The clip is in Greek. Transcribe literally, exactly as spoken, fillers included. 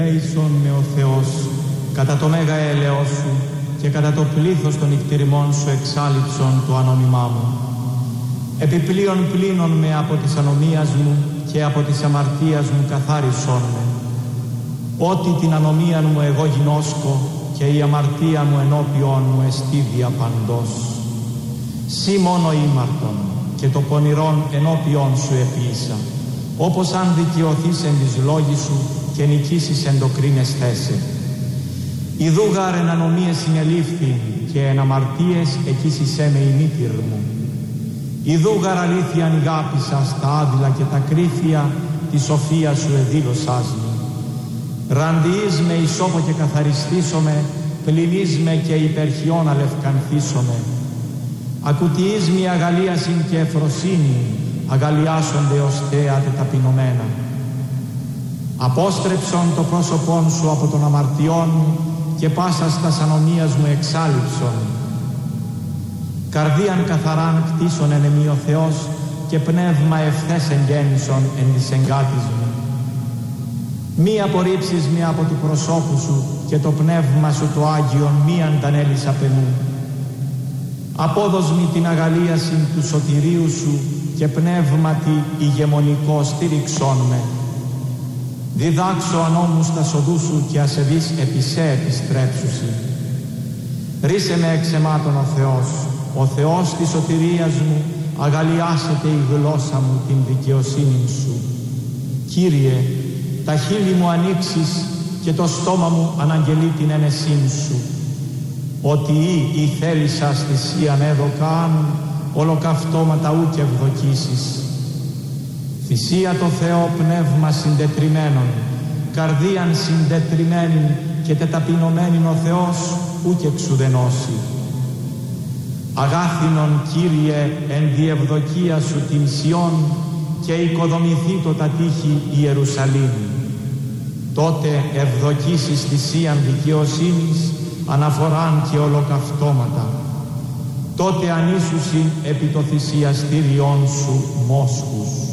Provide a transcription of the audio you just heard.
Λέησον με ο Θεός, κατά το μέγα έλεος σου και κατά το πλήθος των νυχτηριμών σου εξάλειψον το ανόμημά μου. Επιπλέον πλύνον με από της ανομίας μου και από της αμαρτίας μου καθάρισον με. Ότι την ανομία μου εγώ γινώσκω και η αμαρτία μου ενώπιον μου εστίδια παντός. Σύ μόνο ήμαρτον και το πονηρόν ενώπιον σου επίησα, όπως αν δικαιωθείς εν της λόγης σου και νικήσεις εν το κρίνεσθέσαι. Ιδού γάρ εν ανομίες συνελήφθη και εν αμαρτίες εκείσισέ με η μήτηρ μου. Ιδού γάρ αλήθειαν ηγάπησα στα άδειλα και τα κρίθια τη σοφία σου εδήλωσάς μου. Ραντιείς με ισόπο και καθαριστήσομαι, πλυνείς με και υπερχιόν αλευκανθήσομαι. Ακουτιείς μη αγαλίασιν και εφροσύνη, αγαλιάσονται ως θέατε ταπεινωμένα. Απόστρεψον το πρόσωπόν σου από των αμαρτιών και πάσας τας ανομίας μου εξάλειψον. Καρδίαν καθαράν κτίσον εν εμεί ο Θεός και πνεύμα ευθές εγγέννησον εν της εγκάτης μου. Μη απορρίψεις μη από του προσώπου σου και το πνεύμα σου το Άγιον μη αντανέλεις απ' εμού. Απόδος μη την αγαλίαση του σωτηρίου σου και πνεύματι ηγεμονικό στήριξόν με. Διδάξω ανώμους τα σοδού σου και ασεβείς επί σε επιστρέψουσι. Ρίσε με εξ εμάτων ο Θεός, ο Θεός της σωτηρίας μου, αγαλιάσετε η γλώσσα μου την δικαιοσύνη σου. Κύριε, τα χείλη μου ανοίξεις και το στόμα μου αναγγελεί την ένεσήν σου. Ότι ή η θέλησας θυσίαν έδωκαν, ολοκαυτώματα ούκ ευδοκίσεις. Θυσία το Θεό πνεύμα συντετριμένον, καρδίαν συντετριμένη και τεταπεινωμένην ο Θεός ούκ εξουδενώσει. Αγάθινον Κύριε εν διευδοκία σου την Σιών και οικοδομηθεί το τα τείχη Ιερουσαλήμ. Τότε ευδοκίσεις θυσίαν δικαιοσύνης, αναφοράν και ολοκαυτώματα. Τότε ανήσουσιν επί το θυσιαστήριον σου μόσχους.